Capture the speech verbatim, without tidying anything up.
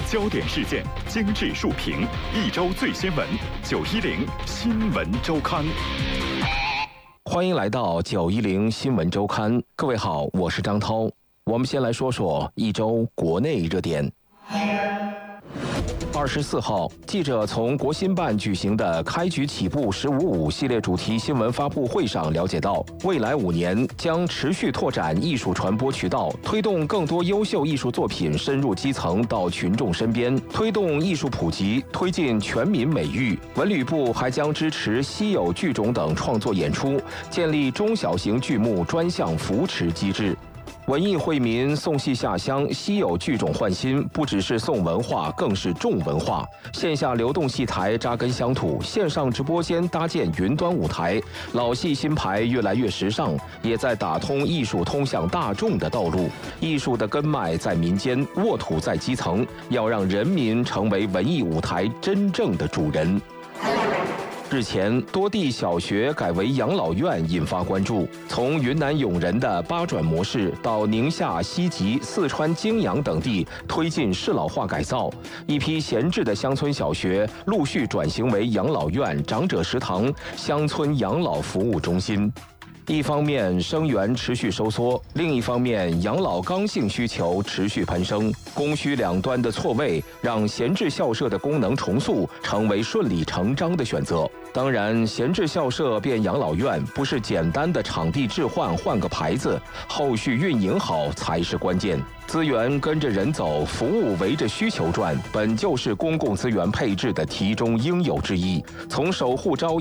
焦点事件，精致述评，一周最新闻。九一零新闻周刊。 欢迎来到九一零新闻周刊，各位好，我是张涛。我们先来说说一周国内热点。二十四号，记者从国新办举行的开局起步十五五系列主题新闻发布会上了解到，未来五年将持续拓展艺术传播渠道，推动更多优秀艺术作品深入基层到群众身边，推动艺术普及，推进全民美育。文旅部还将支持稀有剧种等创作演出，建立中小型剧目专项扶持机制。文艺惠民，送戏下乡，稀有剧种换新，不只是送文化，更是重文化。线下流动戏台扎根乡土，线上直播间搭建云端舞台，老戏新牌越来越时尚，也在打通艺术通向大众的道路。艺术的根脉在民间，沃土在基层，要让人民成为文艺舞台真正的主人。日前，多地小学改为养老院引发关注。从云南永仁的八转模式，到宁夏西吉、四川泾阳等地推进适老化改造，一批闲置的乡村小学陆续转型为养老院、长者食堂、乡村养老服务中心。一方面生源持续收缩，另一方面养老刚性需求持续攀升，供需两端的错位让闲置校舍的功能重塑成为顺理成章的选择。当然，闲置校舍变养老院不是简单的场地置换换个牌子，后续运营好才是关键。资源跟着人走，服务围着需求转，本就是公共资源配置的题中应有之义。从守护朝